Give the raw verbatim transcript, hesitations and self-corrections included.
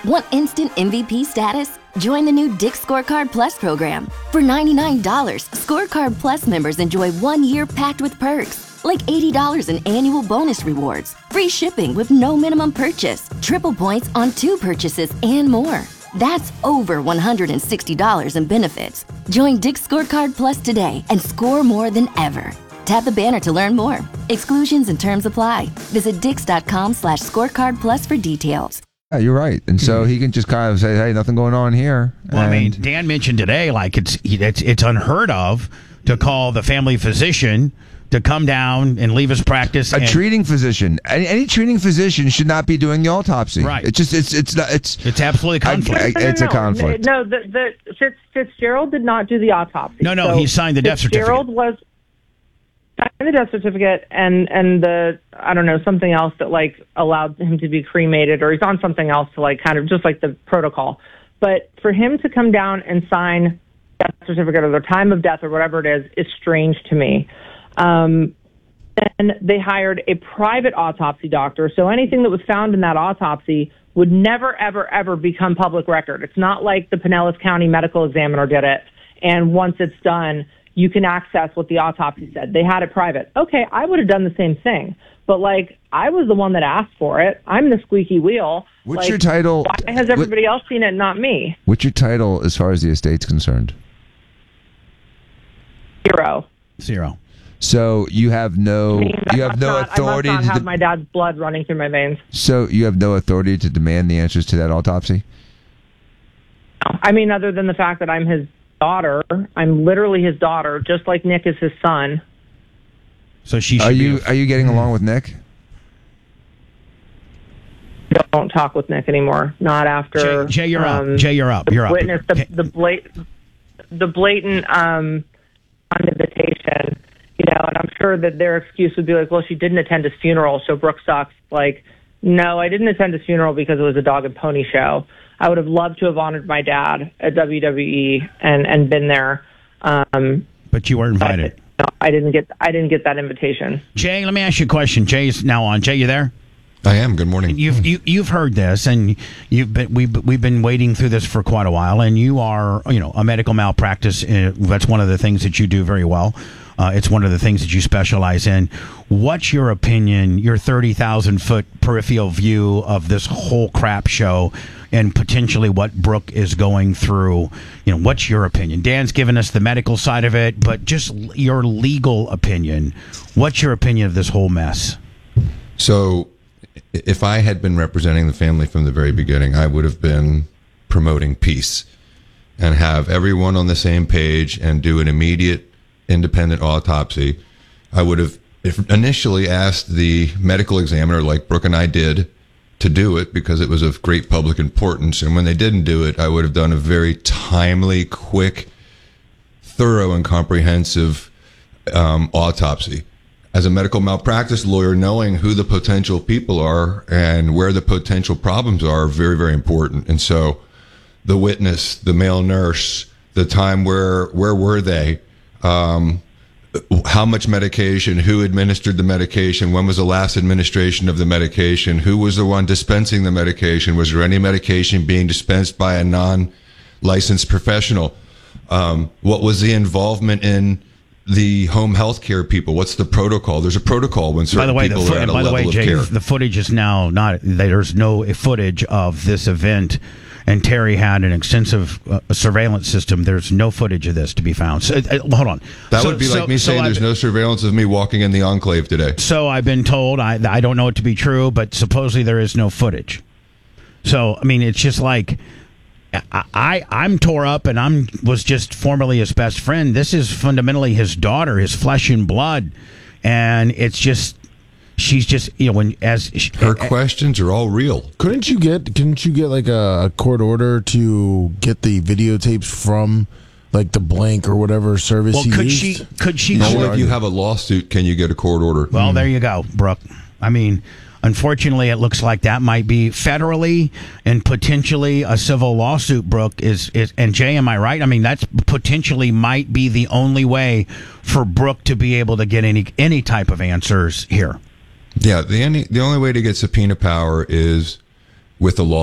Want instant M V P status? Join the new Dick's Scorecard Plus program. For ninety-nine dollars, Scorecard Plus members enjoy one year packed with perks, like eighty dollars in annual bonus rewards, free shipping with no minimum purchase, triple points on two purchases, and more. That's over one hundred sixty dollars in benefits. Join Dick's Scorecard Plus today and score more than ever. Tap the banner to learn more. Exclusions and terms apply. Visit dix.com slash scorecard plus for details. Yeah, you're right. And so he can just kind of say, hey, nothing going on here. Well, and I mean, Dan mentioned today, like, it's, it's, it's unheard of to call the family physician to come down and leave his practice. A and, treating physician. Any, any treating physician should not be doing the autopsy. Right. It's just, it's, it's not, it's, it's absolutely conflict. I, I, No, no, it's no. a conflict. No, the, the Fitz, Fitzgerald did not do the autopsy. No, no, So he signed the death Fitzgerald certificate. was signed the death certificate and, and the, I don't know, something else that, like, allowed him to be cremated, or he's on something else to, like, kind of just like the protocol. But for him to come down and sign death certificate or the time of death or whatever it is, is strange to me. Um, then they hired a private autopsy doctor, so anything that was found in that autopsy would never, ever, ever become public record. It's not like the Pinellas County Medical Examiner did it, and once it's done, you can access what the autopsy said. They had it private. Okay, I would have done the same thing. But, like, I was the one that asked for it. I'm the squeaky wheel. What's like, your title? Why has everybody else seen it and not me? What's your title as far as the estate's concerned? Zero. Zero. So you have no, I mean, you I have must no not, authority I must to. not have de- my dad's blood running through my veins. So you have no authority to demand the answers to that autopsy? I mean, other than the fact that I'm his daughter, I'm literally his daughter, just like Nick is his son. So she should Are be you a- are you getting along with Nick? Don't talk with Nick anymore. Not after. Jay, Jay, you're um, up. Jay, you're up. the You're up. Witness the Okay. the blatant the blatant um, invitation. You know, and I'm sure that their excuse would be like, well, she didn't attend his funeral, so Brooke sucks. Like, no, I didn't attend his funeral because it was a dog and pony show. I would have loved to have honored my dad at W W E and, and been there. Um, But you weren't invited. no, I didn't get I didn't get that invitation. Jay, let me ask you a question. Jay's now on. Jay, you there? I am. Good morning. You've you, you've heard this, and you've been we've we've been waiting through this for quite a while. And you are, you know, a medical malpractice. Uh, that's one of the things that you do very well. Uh, it's one of the things that you specialize in. What's your opinion? Your thirty thousand foot peripheral view of this whole crap show, and potentially what Brooke is going through. You know, what's your opinion? Dan's given us the medical side of it, but just your legal opinion. What's your opinion of this whole mess? So, if I had been representing the family from the very beginning, I would have been promoting peace and have everyone on the same page and do an immediate independent autopsy. I would have initially asked the medical examiner, like Brooke and I did, to do it because it was of great public importance. And when they didn't do it, I would have done a very timely, quick, thorough, and comprehensive um, autopsy. As a medical malpractice lawyer, knowing who the potential people are and where the potential problems are very, very important. And so the witness, the male nurse, the time where, where were they? Um, how much medication, who administered the medication, when was the last administration of the medication, who was the one dispensing the medication, was there any medication being dispensed by a non-licensed professional, um, what was the involvement in the home health care people, what's the protocol? There's a protocol when certain By the way, the people fo- are at a by the level way, of Jay, care. the footage is now not. There's no footage of this event, and Terry had an extensive uh, surveillance system. There's no footage of this to be found. So, uh, hold on. That So- would be so- like me so saying I've- there's no surveillance of me walking in the enclave today. So I've been told. I I don't know it to be true, but supposedly there is no footage. So I mean, it's just like. I, I I'm tore up, and I'm was just formerly his best friend. This is fundamentally his daughter, his flesh and blood, and it's just she's just you know when as she, Her questions are all real. Couldn't you get couldn't you get like a, a court order to get the videotapes from like the blank or whatever service well, he could used? she could she? Only if you have a lawsuit can you get a court order. Well, there you go, Brooke. I mean, unfortunately, it looks like that might be federally and potentially a civil lawsuit, Brooke. Is, is and Jay, am I right? I mean, that's potentially might be the only way for Brooke to be able to get any any type of answers here. Yeah, the only the only way to get subpoena power is with a law.